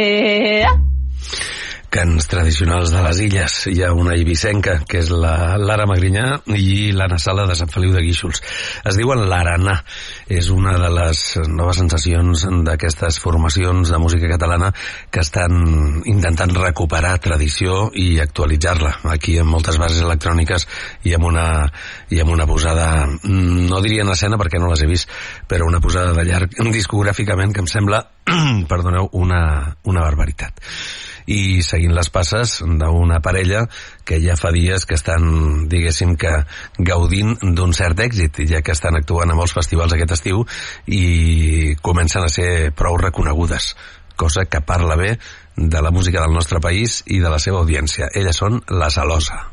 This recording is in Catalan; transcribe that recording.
Cants tradicionals de les illes. Hi ha una eivissenca, que és la Lara Magrinyà, i l'Anna Sala de Sant Feliu de Guíxols. Es diuen l'Arana. És una de les noves sensacions d'aquestes formacions de música catalana que estan intentant recuperar tradició i actualitzar-la. Aquí amb moltes bases electròniques i amb una posada, no diria en escena perquè no les he vist, però una posada de llarg discogràficament que em sembla, perdoneu, una barbaritat. I seguint les passes d'una parella que ja fa dies que estan, diguéssim, que gaudint d'un cert èxit, ja que estan actuant a molts festivals aquest estiu i comencen a ser prou reconegudes, cosa que parla bé de la música del nostre país i de la seva audiència. Elles són La Salosa.